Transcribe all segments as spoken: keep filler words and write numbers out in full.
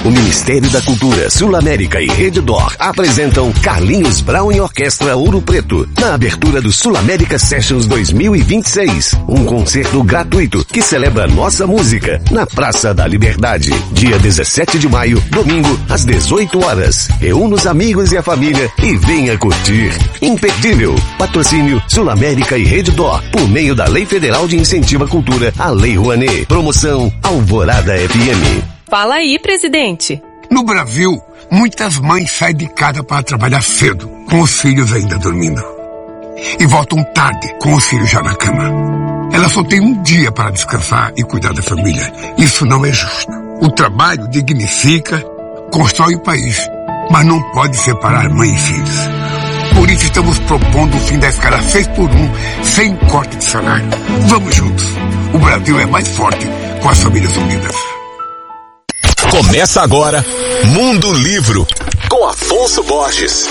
O Ministério da Cultura, Sul América e Rede D'Or apresentam Carlinhos Brown e Orquestra Ouro Preto, na abertura do Sul América Sessions dois mil e vinte e seis. Um concerto gratuito que celebra nossa música na Praça da Liberdade. Dia dezessete de maio, domingo, às dezoito horas. Reúna os amigos e a família e venha curtir. Imperdível. Patrocínio Sul América e Rede D'Or, por meio da Lei Federal de Incentivo à Cultura, a Lei Rouanet. Promoção Alvorada F M. Fala aí, presidente. No Brasil, muitas mães saem de casa para trabalhar cedo, com os filhos ainda dormindo. E voltam tarde, com os filhos já na cama. Elas só têm um dia para descansar e cuidar da família. Isso não é justo. O trabalho dignifica, constrói o país, mas não pode separar mãe e filhos. Por isso estamos propondo o fim da escala seis por um, sem corte de salário. Vamos juntos. O Brasil é mais forte com as famílias unidas. Começa agora Mundo Livro, com Afonso Borges.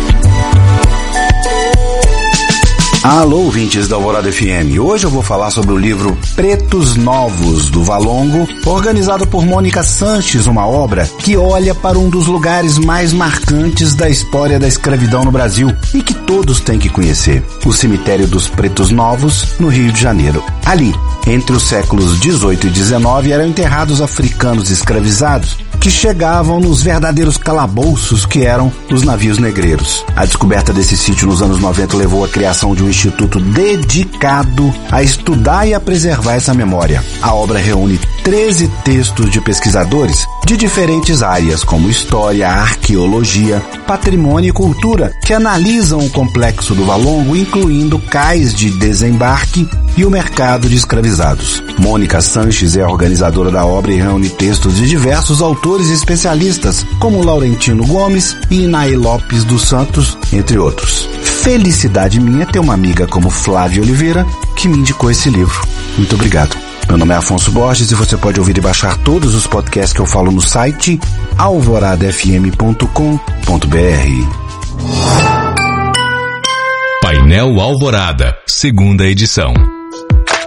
Alô, ouvintes da Alvorada F M. Hoje eu vou falar sobre o livro Pretos Novos, do Valongo, organizado por Mônica Sanches, uma obra que olha para um dos lugares mais marcantes da história da escravidão no Brasil e que todos têm que conhecer: o Cemitério dos Pretos Novos, no Rio de Janeiro. Ali, entre os séculos dezoito e dezenove, eram enterrados africanos escravizados que chegavam nos verdadeiros calabouços que eram os navios negreiros. A descoberta desse sítio nos anos noventa levou à criação de um instituto dedicado a estudar e a preservar essa memória. A obra reúne treze textos de pesquisadores de diferentes áreas, como história, arqueologia, patrimônio e cultura, que analisam o complexo do Valongo, incluindo cais de desembarque e o mercado de escravizados. Mônica Sanches é a organizadora da obra e reúne textos de diversos autores e especialistas, como Laurentino Gomes e Inaê Lopes dos Santos, entre outros. Felicidade minha ter uma amiga como Flávia Oliveira que me indicou esse livro. Muito obrigado. Meu nome é Afonso Borges e você pode ouvir e baixar todos os podcasts que eu falo no site alvorada f m ponto com ponto b r. Painel Alvorada, segunda edição.